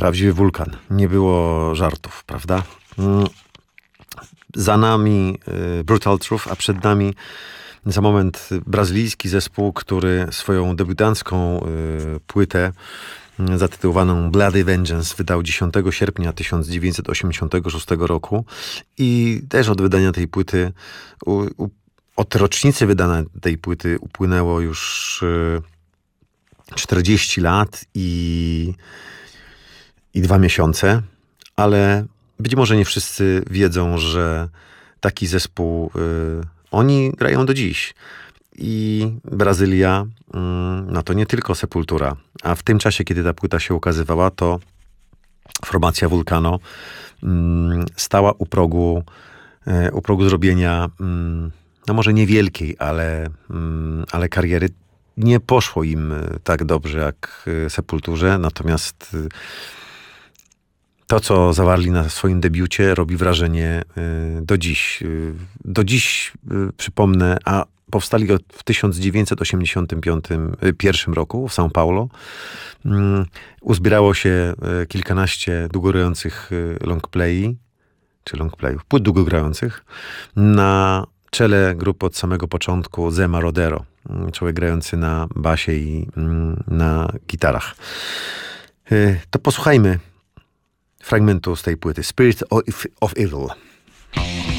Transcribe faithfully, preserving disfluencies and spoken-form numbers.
prawdziwy wulkan. Nie było żartów, prawda? Za nami Brutal Truth, a przed nami za moment brazylijski zespół, który swoją debiutancką płytę zatytułowaną Bloody Vengeance wydał dziesiątego sierpnia tysiąc dziewięćset osiemdziesiątego szóstego roku i też od wydania tej płyty, u, u, od rocznicy wydania tej płyty upłynęło już y, czterdzieści lat i, i dwa miesiące, ale być może nie wszyscy wiedzą, że taki zespół, y, oni grają do dziś. I Brazylia, no to nie tylko Sepultura, a w tym czasie, kiedy ta płyta się ukazywała, to formacja Vulcano stała u progu, u progu zrobienia, no może niewielkiej, ale, ale kariery. Nie poszło im tak dobrze jak Sepulturze, natomiast to, co zawarli na swoim debiucie, robi wrażenie do dziś. Do dziś, przypomnę, a powstali w tysiąc dziewięćset osiemdziesiątym pierwszym roku w São Paulo. Uzbierało się kilkanaście długogrających longplay, czy longplayów, płyt długogrających. Na czele grupy od samego początku Zema Rodero, człowiek grający na basie i na gitarach. To posłuchajmy fragmentu z tej płyty. Spirit of Evil.